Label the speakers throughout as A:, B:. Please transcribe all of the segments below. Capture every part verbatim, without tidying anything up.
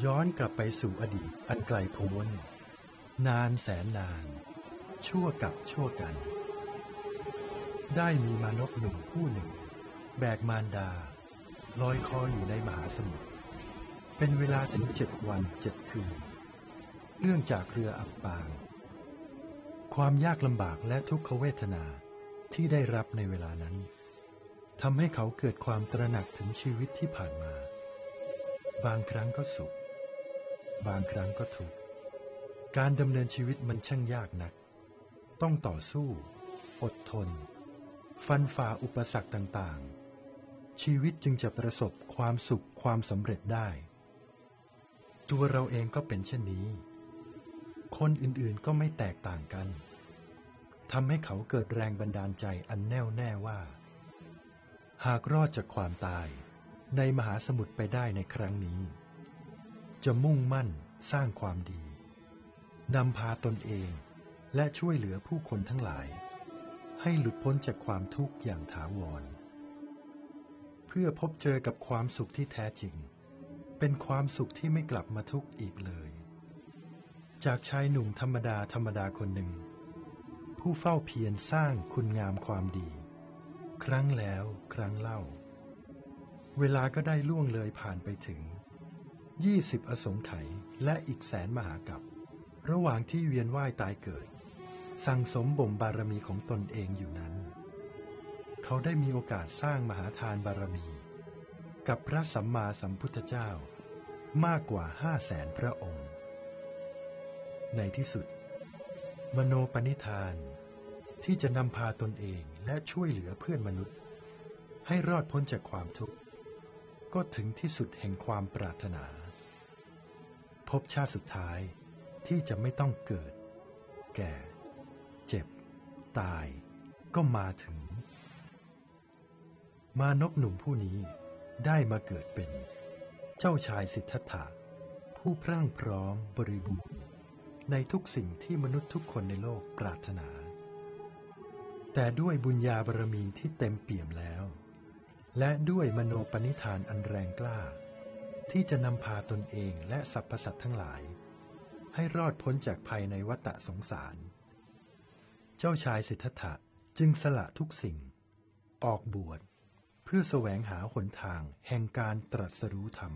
A: ย้อนกลับไปสู่อดีตอันไกลโพ้นนานแสนนานชั่วกับชั่วกันได้มีมนุษย์หนุ่มผู้หนึ่งแบกมารดาลอยคออยู่ในมหาสมุทรเป็นเวลาถึงเจ็ดวันเจ็ดคืนเนื่องจากเรืออับปางความยากลำบากและทุกขเวทนาที่ได้รับในเวลานั้นทำให้เขาเกิดความตระหนักถึงชีวิตที่ผ่านมาบางครั้งก็สุขบางครั้งก็ทุกข์การดำเนินชีวิตมันช่างยากนักต้องต่อสู้อดทนฟันฝ่าอุปสรรคต่างๆชีวิตจึงจะประสบความสุขความสำเร็จได้ตัวเราเองก็เป็นเช่นนี้คนอื่นๆก็ไม่แตกต่างกันทำให้เขาเกิดแรงบันดาลใจอันแน่วแน่ว่าหากรอดจากความตายในมหาสมุทรไปได้ในครั้งนี้จะมุ่งมั่นสร้างความดีนำพาตนเองและช่วยเหลือผู้คนทั้งหลายให้หลุดพ้นจากความทุกข์อย่างถาวรเพื่อพบเจอกับความสุขที่แท้จริงเป็นความสุขที่ไม่กลับมาทุกข์อีกเลยจากชายหนุ่มธรรมดาธรรมดาคนหนึ่งผู้เฝ้าเพียรสร้างคุณงามความดีครั้งแล้วครั้งเล่าเวลาก็ได้ล่วงเลยผ่านไปถึงยี่สิบอสงไขยและอีกแสนมหากัประหว่างที่เวียนว่ายตายเกิดสั่งสมบ่มบารมีของตนเองอยู่นั้นเขาได้มีโอกาสสร้างมหาทานบารมีกับพระสัมมาสัมพุทธเจ้ามากกว่าห้าแสนพระองค์ในที่สุดมโนปณิธานที่จะนำพาตนเองและช่วยเหลือเพื่อนมนุษย์ให้รอดพ้นจากความทุกข์ก็ถึงที่สุดแห่งความปรารถนาพบชาติสุดท้ายที่จะไม่ต้องเกิดแก่เจ็บตายก็มาถึงมานพหนุ่มผู้นี้ได้มาเกิดเป็นเจ้าชายสิทธัตถะผู้พรั่งพร้อมบริบูรณ์ในทุกสิ่งที่มนุษย์ทุกคนในโลกปรารถนาแต่ด้วยบุญญาบารมีที่เต็มเปี่ยมแล้วและด้วยมโนปณิธานอันแรงกล้าที่จะนำพาตนเองและสรรพสัตว์ทั้งหลายให้รอดพ้นจากภัยในวัฏสงสารเจ้าชายสิทธัตถะจึงสละทุกสิ่งออกบวชเพื่อแสวงหาหนทางแห่งการตรัสรู้ธรรม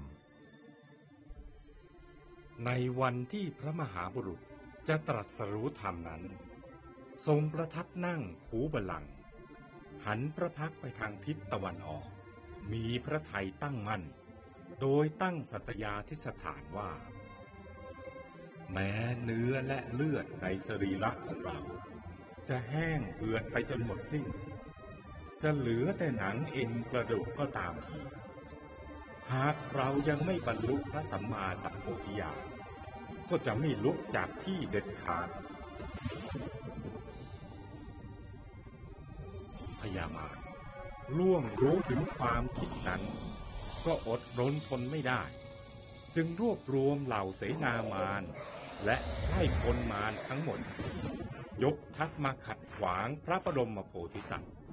B: ในวันที่พระมหาบุรุษจะตรัสรู้ธรรมนั้นทรงประทับนั่งคูบัลลังก์หันพระพักตร์ไปทางทิศตะวันออกมีพระทัยตั้งมั่นโดยตั้งสัตยาธิษฐานว่าแม้เนื้อและเลือดในสรีระของเราจะแห้งเหือดไปจนหมดสิ้นจะเหลือแต่หนังเอ็นกระดูกก็ตามทีหากเรายังไม่บรรลุพระสัมมาสัมโพธิญาณก็จะไม่ลุกจากที่เด็ดขาดพญามารล่วงรู้ถึงความคิดนั้นก็อดรนทนไม่ได้จึงรวบรวมเหล่าเสนามารและไพร่พลมารทั้งหมดยกทัพมาขัดขวางพระบรมโพธิสัตว์